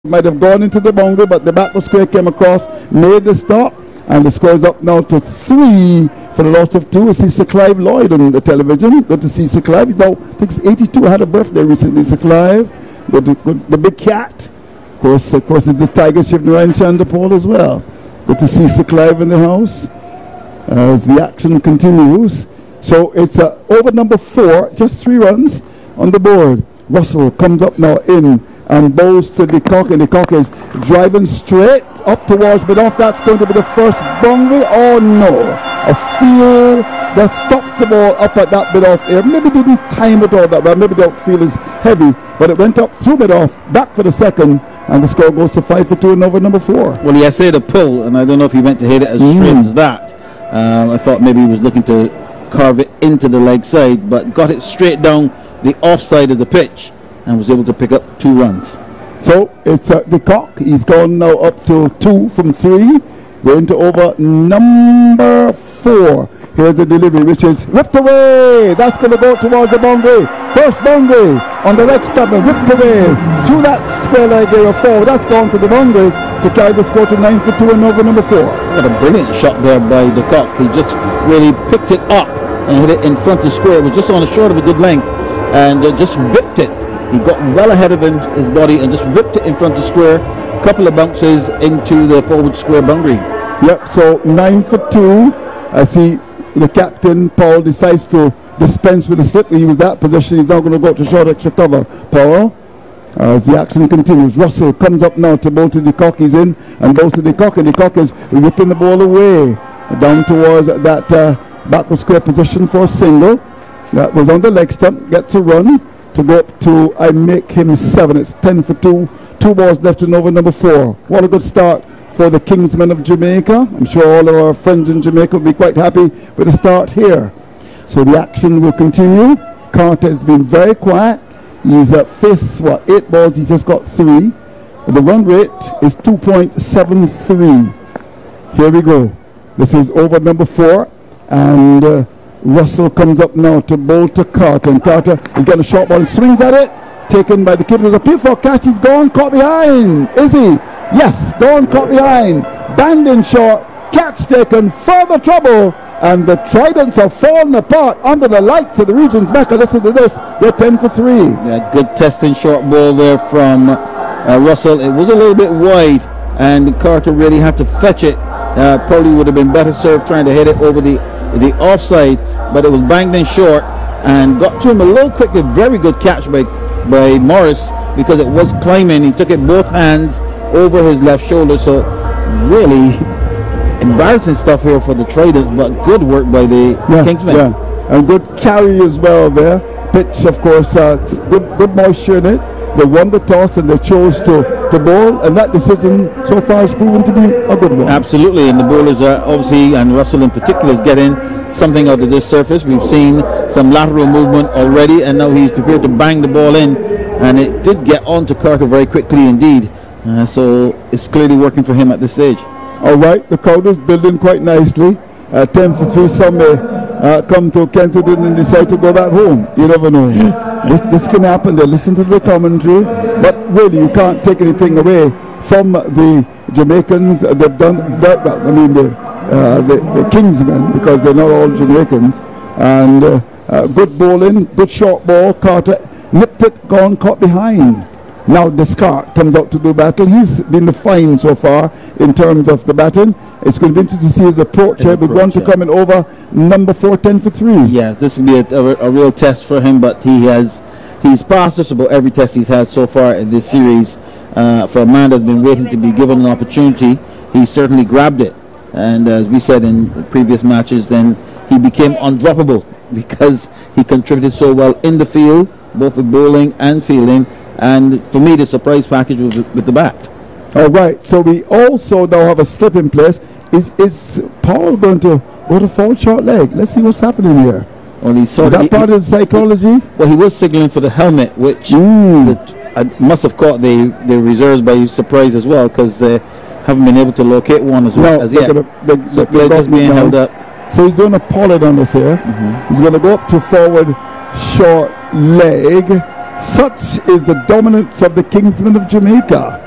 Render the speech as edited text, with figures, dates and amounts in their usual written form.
might have gone into the boundary, but the back of square came across, made the stop, and the score is up now to 3 for the loss of 2. I see Sir Clive Lloyd on the television. Good to see Sir Clive. He's now, I think he's 82. Had a birthday recently, Sir Clive. The big cat. Of course, it's the Tiger shifting Ryan Chandapol as well. Good to see Sir Clive in the house as the action continues. So it's over number 4, just 3 runs on the board. Russell comes up now in and bowls to the cock, and the cock is driving straight up towards mid-off. That's going to be the first boundary. Oh no, a field that stops the ball up at that mid-off air. Maybe didn't time it all that well, maybe the field is heavy, but it went up through mid-off, back for the second, and the score goes to 5 for 2 and over number 4. Well, he essayed a pull, and I don't know if he went to hit it as straight as that. I thought maybe he was looking to carve it into the leg side, but got it straight down the offside of the pitch and was able to pick up 2 runs. So it's the cock. He's gone now up to 2 from 3. We're into over number 4. Here's the delivery, which is whipped away. That's going to go towards the boundary. First boundary on the leg stump and whipped away through that square leg area forward. That's gone to the boundary to carry the score to 9 for 2 and over number 4. What a brilliant shot there by the cock. He just really picked it up and hit it in front of square. It was just on a short of a good length and just whipped it. He got well ahead of his body and just whipped it in front of square. A couple of bounces into the forward square boundary. Yep, so 9 for 2. I see the captain, Paul, decides to dispense with the slip. He was that position. He's now going to go to short extra cover. Paul, as the action continues. Russell comes up now to bowl to the cock. He's in and bowls to the cock, and the cock is whipping the ball away down towards that backward square position for a single. That was on the leg stump. Gets a run to go up to, I make him 7. It's 10 for 2. 2 balls left in over number 4. What a good start for the Kingsmen of Jamaica. I'm sure all of our friends in Jamaica will be quite happy with the start here. So the action will continue. Carter has been very quiet. He's faced 8 balls. He's just got 3. The run rate is 2.73. Here we go. This is over number 4, and Russell comes up now to bowl to Carter, and Carter is getting a short ball and swings at it, taken by the keeper. There's a appeal for a catch. He's gone, caught behind. Is he? Yes, gone, caught behind. Banged in short, catch taken, further trouble, and the Tridents are falling apart under the lights of the region's Mecca. Listen to this, they're 10 for 3. Yeah, good testing short ball there from Russell. It was a little bit wide, and Carter really had to fetch it. Probably would have been better served trying to hit it over the offside, but it was banged in short and got to him a little quickly. Very good catch by Morris, because it was climbing. He took it both hands over his left shoulder. So really embarrassing stuff here for the Traders, but good work by the Kingsmen. Yeah, and good carry as well there. Pitch, of course, good moisture in it. They won the toss and they chose to bowl, and that decision so far has proven to be a good one. Absolutely, and the bowlers are obviously, and Russell in particular, is getting something out of this surface. We've seen some lateral movement already, and now he's prepared to bang the ball in, and it did get on to Carter very quickly indeed. So it's clearly working for him at this stage. All right, the crowd is building quite nicely. 10 for 3, some may come to Kensington and decide to go back home. You never know. This can happen. They listen to the commentary, but really you can't take anything away from the Jamaicans. They've done very well. I mean the Kingsmen, because they're not all Jamaicans. And good bowling, good short ball. Carter nipped it, gone, caught behind. Now Descartes comes out to do battle. He's been the fine so far in terms of the batting. It's going to be interesting to see his approach here. We're going to come in over number 4, 10 for 3. Yeah, this will be a real test for him, but he's passed just about every test he's had so far in this series. For a man that's been waiting to be given an opportunity, he certainly grabbed it. And as we said in previous matches, then he became undroppable because he contributed so well in the field, both with bowling and fielding. And for me, the surprise package was with the bat. All right, so we also now have a slip in place. Is Paul going to go to forward short leg? Let's see what's happening here. Well, is that part of the psychology? Well, he was signaling for the helmet, which must have caught the reserves by surprise as well, because they haven't been able to locate one as yet. So play just being held up. So he's doing a Pollard on us here. He's going to go up to forward short leg. Such is the dominance of the Kingsmen of Jamaica.